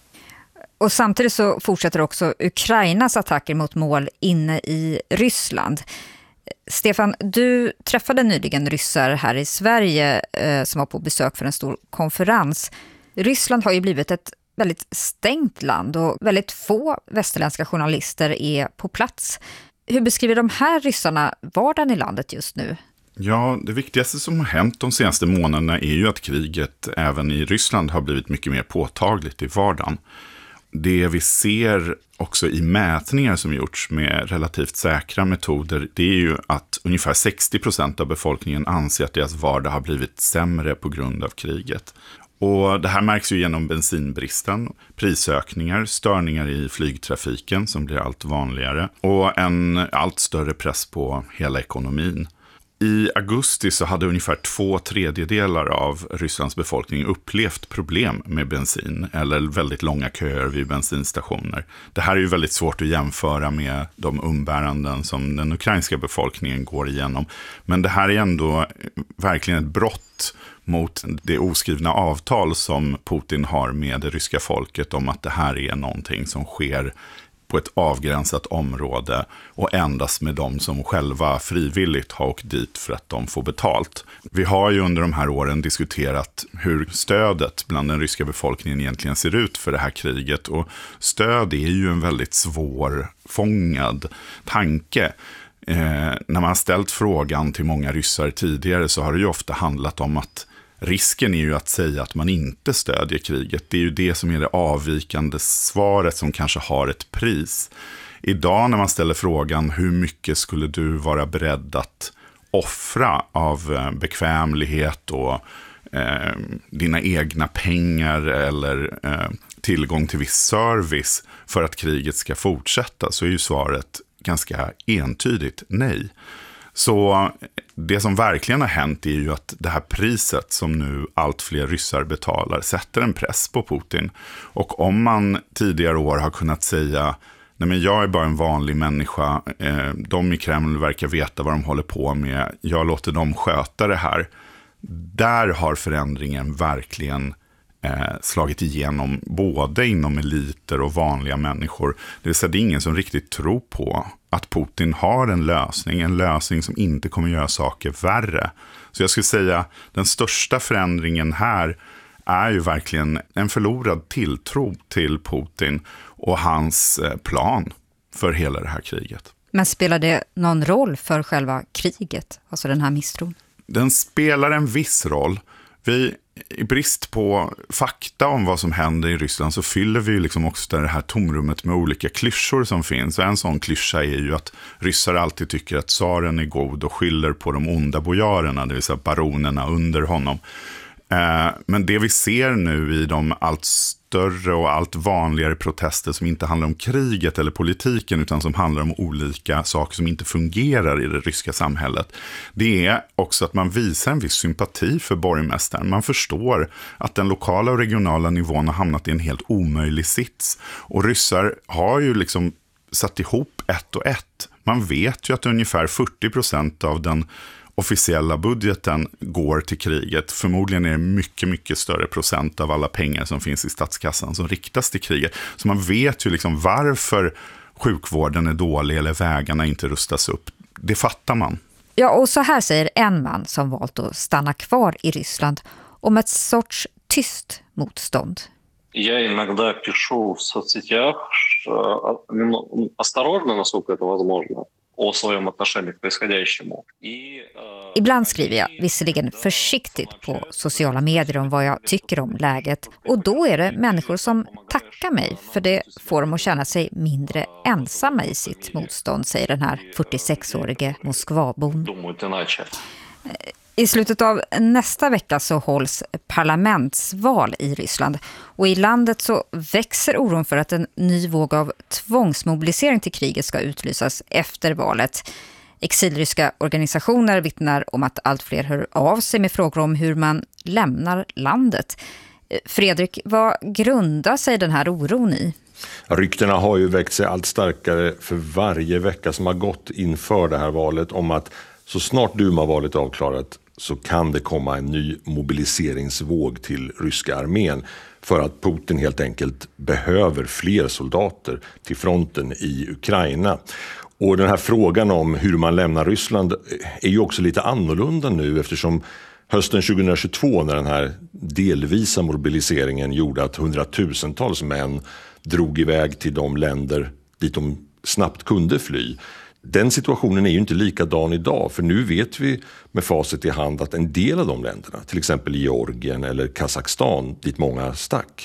Och samtidigt så fortsätter också Ukrainas attacker mot mål inne i Ryssland. Stefan, du träffade nyligen ryssar här i Sverige eh, som var på besök för en stor konferens. Ryssland har ju blivit ett väldigt stängt land och väldigt få västerländska journalister är på plats. Hur beskriver de här ryssarna vardagen i landet just nu? Ja, det viktigaste som har hänt de senaste månaderna är ju att kriget även i Ryssland har blivit mycket mer påtagligt i vardagen. Det vi ser också i mätningar som gjorts med relativt säkra metoder, det är ju att ungefär sextio procent av befolkningen anser att deras vardag har blivit sämre på grund av kriget. Och det här märks ju genom bensinbristen, prisökningar, störningar i flygtrafiken som blir allt vanligare och en allt större press på hela ekonomin. I augusti så hade ungefär två tredjedelar av Rysslands befolkning upplevt problem med bensin eller väldigt långa köer vid bensinstationer. Det här är ju väldigt svårt att jämföra med de umbäranden som den ukrainska befolkningen går igenom. Men det här är ändå verkligen ett brott mot det oskrivna avtal som Putin har med det ryska folket om att det här är någonting som sker på ett avgränsat område och endast med de som själva frivilligt har åkt dit för att de får betalt. Vi har ju under de här åren diskuterat hur stödet bland den ryska befolkningen egentligen ser ut för det här kriget, och stöd är ju en väldigt svårfångad tanke. Eh, när man har ställt frågan till många ryssar tidigare så har det ju ofta handlat om att risken är ju att säga att man inte stödjer kriget. Det är ju det som är det avvikande svaret som kanske har ett pris. Idag när man ställer frågan hur mycket skulle du vara beredd att offra av bekvämlighet och eh, dina egna pengar eller eh, tillgång till viss service för att kriget ska fortsätta, så är ju svaret ganska entydigt nej. Så det som verkligen har hänt är ju att det här priset som nu allt fler ryssar betalar sätter en press på Putin. Och om man tidigare år har kunnat säga nej men jag är bara en vanlig människa, eh, de i Kreml verkar veta vad de håller på med, jag låter dem sköta det här. Där har förändringen verkligen eh, slagit igenom både inom eliter och vanliga människor. Det vill säga det är ingen som riktigt tror på att Putin har en lösning, en lösning som inte kommer göra saker värre. Så jag skulle säga den största förändringen här är ju verkligen en förlorad tilltro till Putin och hans plan för hela det här kriget. Men spelar det någon roll för själva kriget, alltså den här misstron? Den spelar en viss roll. Vi, i brist på fakta om vad som händer i Ryssland så fyller vi liksom också det här tomrummet med olika klyschor som finns. Och en sån klyscha är ju att ryssar alltid tycker att tsaren är god och skyller på de onda bojarerna, det vill säga baronerna under honom. Men det vi ser nu i de allt större och allt vanligare protester som inte handlar om kriget eller politiken utan som handlar om olika saker som inte fungerar i det ryska samhället, det är också att man visar en viss sympati för borgmästaren. Man förstår att den lokala och regionala nivån har hamnat i en helt omöjlig sits. Och ryssar har ju liksom satt ihop ett och ett. Man vet ju att ungefär fyrtio procent av den officiella budgeten går till kriget. Förmodligen är det mycket, mycket större procent av alla pengar som finns i statskassan som riktas till kriget. Så man vet ju liksom varför sjukvården är dålig eller vägarna inte rustas upp. Det fattar man. Ja, och så här säger en man som valt att stanna kvar i Ryssland om ett sorts tyst motstånd. Я иногда пишу в соцсетях осторожно, насколько это возможно, о своем отношении к происходящему. Ibland skriver jag visserligen försiktigt på sociala medier om vad jag tycker om läget. Och då är det människor som tackar mig för det får dem att känna sig mindre ensamma i sitt motstånd, säger den här fyrtiosexårige Moskvabon. I slutet av nästa vecka så hålls parlamentsval i Ryssland och i landet så växer oron för att en ny våg av tvångsmobilisering till kriget ska utlysas efter valet. Exilryska organisationer vittnar om att allt fler hör av sig med frågor om hur man lämnar landet. Fredrik, vad grundar sig den här oron i? Ryktena har ju växt sig allt starkare för varje vecka som har gått inför det här valet om att så snart Duma-valet är avklarat så kan det komma en ny mobiliseringsvåg till ryska armén för att Putin helt enkelt behöver fler soldater till fronten i Ukraina. Och den här frågan om hur man lämnar Ryssland är ju också lite annorlunda nu eftersom hösten tjugohundratjugotvå när den här delvisa mobiliseringen gjorde att hundratusentals män drog iväg till de länder dit de snabbt kunde fly. Den situationen är ju inte likadan idag för nu vet vi med facit i hand att en del av de länderna, till exempel Georgien eller Kazakstan dit många stack,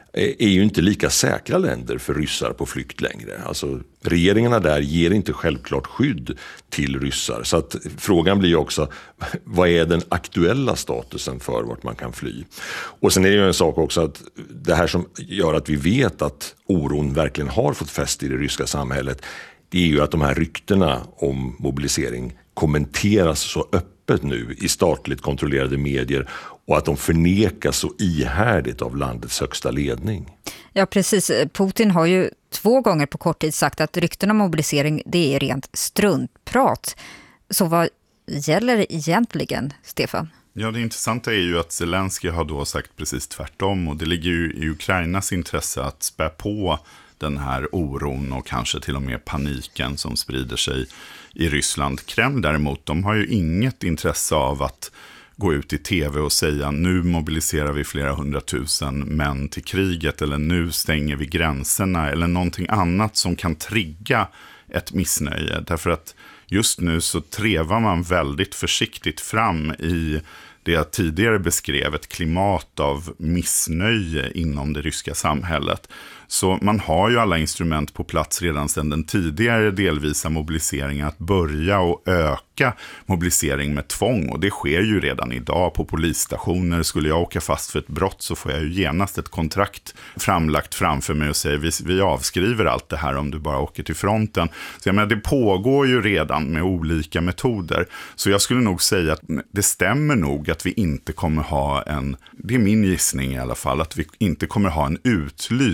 är ju inte lika säkra länder för ryssar på flykt längre. Alltså regeringarna där ger inte självklart skydd till ryssar. Så att frågan blir också, vad är den aktuella statusen för vart man kan fly? Och sen är det ju en sak också att det här som gör att vi vet att oron verkligen har fått fäste i det ryska samhället, det är ju att de här ryktena om mobilisering kommenteras så öppet nu i statligt kontrollerade medier och att de förnekas så ihärdigt av landets högsta ledning. Ja, precis. Putin har ju två gånger på kort tid sagt att rykten om mobilisering det är rent struntprat. Så vad gäller egentligen, Stefan? Ja, det intressanta är ju att Zelensky har då sagt precis tvärtom och det ligger ju i Ukrainas intresse att spä på den här oron och kanske till och med paniken som sprider sig i Ryssland. Kreml däremot, de har ju inget intresse av att gå ut i tv och säga nu mobiliserar vi flera hundratusen män till kriget eller nu stänger vi gränserna eller någonting annat som kan trigga ett missnöje. Därför att just nu så trevar man väldigt försiktigt fram i det jag tidigare beskrev, ett klimat av missnöje inom det ryska samhället. Så man har ju alla instrument på plats redan sedan den tidigare delvisa mobiliseringen att börja och öka mobilisering med tvång. Och det sker ju redan idag på polisstationer. Skulle jag åka fast för ett brott så får jag ju genast ett kontrakt framlagt framför mig och säger vi, vi avskriver allt det här om du bara åker till fronten. Så jag menar, det pågår ju redan med olika metoder. Så jag skulle nog säga att det stämmer nog att vi inte kommer ha en, det är min gissning i alla fall, att vi inte kommer ha en utlyst mass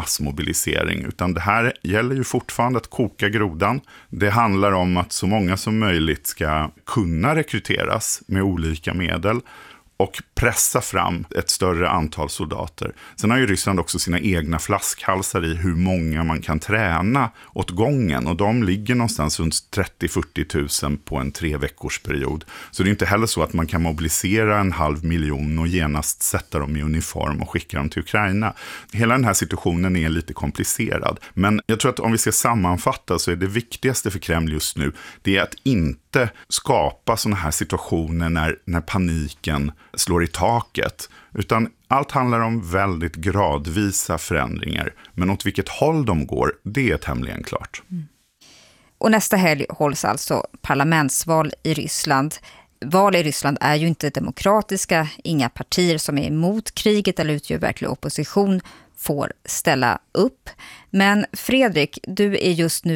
massmobilisering, utan det här gäller ju fortfarande att koka grodan. Det handlar om att så många som möjligt ska kunna rekryteras med olika medel och pressa fram ett större antal soldater. Sen har ju Ryssland också sina egna flaskhalsar i hur många man kan träna åt gången. Och de ligger någonstans runt trettio till fyrtio tusen på en tre veckors period. Så det är inte heller så att man kan mobilisera en halv miljon och genast sätta dem i uniform och skicka dem till Ukraina. Hela den här situationen är lite komplicerad. Men jag tror att om vi ska sammanfatta så är det viktigaste för Kreml just nu, det är att inte skapa sådana här situationer när, när paniken slår i taket, utan allt handlar om väldigt gradvisa förändringar, men åt vilket håll de går, det är tämligen klart. Mm. Och nästa helg hålls alltså parlamentsval i Ryssland. Val i Ryssland är ju inte demokratiska, inga partier som är emot kriget eller utgör verklig opposition får ställa upp. Men Fredrik, du är just nu